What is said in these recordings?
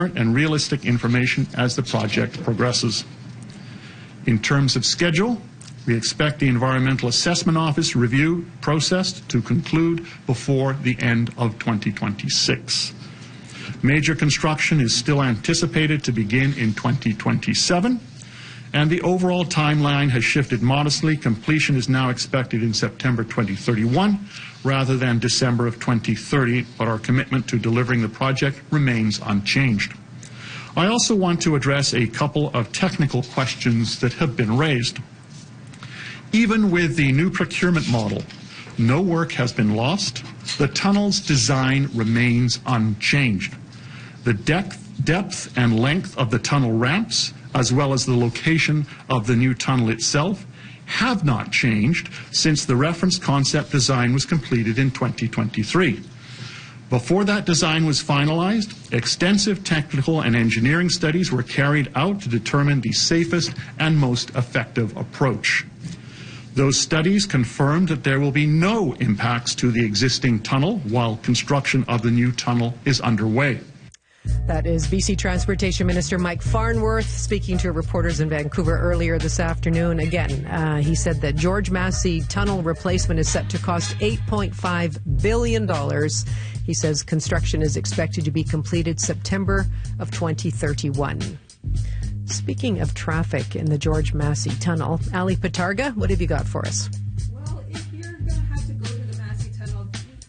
and realistic information as the project progresses. In terms of schedule, we expect the Environmental Assessment Office review process to conclude before the end of 2026. Major construction is still anticipated to begin in 2027, and the overall timeline has shifted modestly. Completion is now expected in September 2031 rather than December of 2030, but our commitment to delivering the project remains unchanged. I also want to address a couple of technical questions that have been raised. Even with the new procurement model, no work has been lost. The tunnel's design remains unchanged. The depth and length of the tunnel ramps, as well as the location of the new tunnel itself, have not changed since the reference concept design was completed in 2023. Before that design was finalized, extensive technical and engineering studies were carried out to determine the safest and most effective approach. Those studies confirmed that there will be no impacts to the existing tunnel while construction of the new tunnel is underway. That is BC Transportation Minister Mike Farnworth speaking to reporters in Vancouver earlier this afternoon. Again, he said that George Massey tunnel replacement is set to cost $8.5 billion. He says construction is expected to be completed September of 2031. Speaking of traffic in the George Massey tunnel, Ali Patarga, what have you got for us? Well, if you're going to have to go to the Massey tunnel...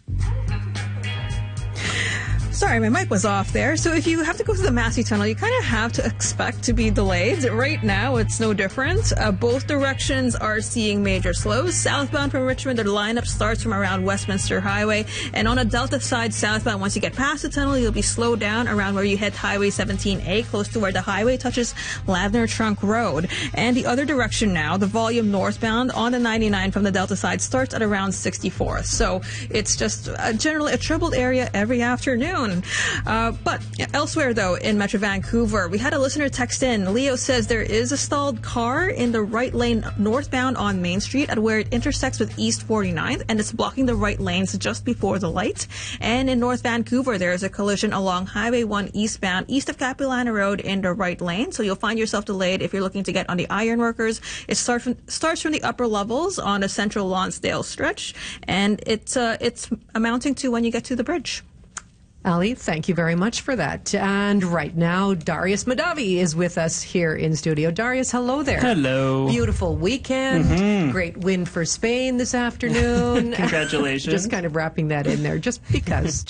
Sorry, my mic was off there. So if you have to go to the Massey tunnel, you kind of have to expect to be delayed. Right now, it's no different. Both directions are seeing major slows. Southbound from Richmond, the lineup starts from around Westminster Highway. And on the Delta side, southbound, once you get past the tunnel, you'll be slowed down around where you hit Highway 17A, close to where the highway touches Lavender Trunk Road. And the other direction now, the volume northbound on the 99 from the Delta side starts at around 64th. So it's just generally a troubled area every afternoon. But elsewhere, though, in Metro Vancouver, we had a listener text in. Leo says there is a stalled car in the right lane northbound on Main Street at where it intersects with East 49th, and it's blocking the right lanes just before the light. And in North Vancouver, there is a collision along Highway 1 eastbound, east of Capilano Road in the right lane. So you'll find yourself delayed if you're looking to get on the Ironworkers. It starts from the upper levels on the Central Lonsdale stretch, and it's amounting to when you get to the bridge. Ali, thank you very much for that. And right now, Darius Madavi is with us here in studio. Darius, hello there. Hello. Beautiful weekend. Mm-hmm. Great win for Spain this afternoon. Congratulations. Just kind of wrapping that in there, just because.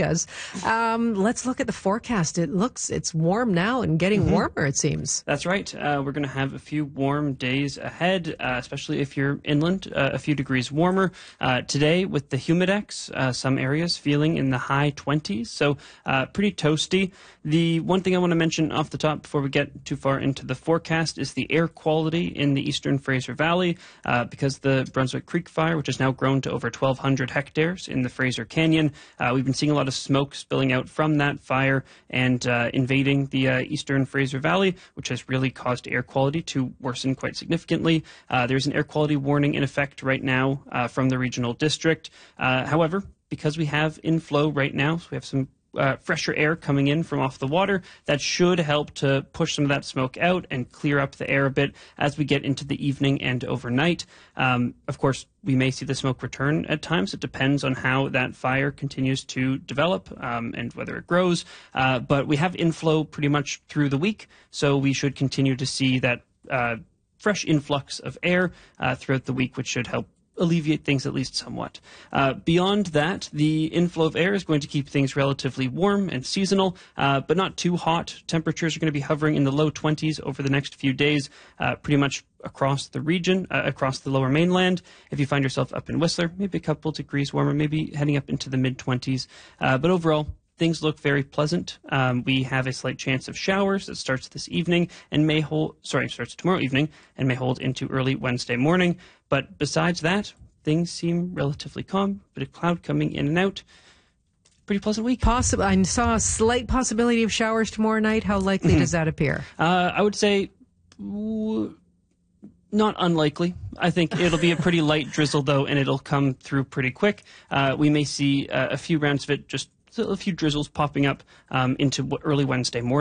Let's look at the forecast. It's warm now and getting warmer, it seems. That's right. We're going to have a few warm days ahead, especially if you're inland, a few degrees warmer. Today, with the humidex, some areas feeling in the high 20s. So pretty toasty. The one thing I want to mention off the top before we get too far into the forecast is the air quality in the eastern Fraser Valley because the Brunswick Creek fire, which has now grown to over 1,200 hectares in the Fraser Canyon. We've been seeing a lot of smoke spilling out from that fire and invading the eastern Fraser Valley, which has really caused air quality to worsen quite significantly. There's an air quality warning in effect right now from the regional district. However, because we have inflow right now, so we have some fresher air coming in from off the water, that should help to push some of that smoke out and clear up the air a bit as we get into the evening and overnight. Of course, we may see the smoke return at times. It depends on how that fire continues to develop and whether it grows. But we have inflow pretty much through the week, so we should continue to see that fresh influx of air throughout the week, which should help alleviate things at least somewhat. Beyond that, the inflow of air is going to keep things relatively warm and seasonal, but not too hot. Temperatures are going to be hovering in the low 20s over the next few days, pretty much across the region, across the lower mainland. If you find yourself up in Whistler, maybe a couple degrees warmer, maybe heading up into the mid-20s. But overall, things look very pleasant. We have a slight chance of showers that starts this evening and starts tomorrow evening and may hold into early Wednesday morning. But besides that, things seem relatively calm. Bit of cloud coming in and out. Pretty pleasant week. I saw a slight possibility of showers tomorrow night. How likely does that appear? I would say not unlikely. I think it'll be a pretty light drizzle, though, and it'll come through pretty quick. We may see a few rounds of it, just a few drizzles popping up into early Wednesday morning.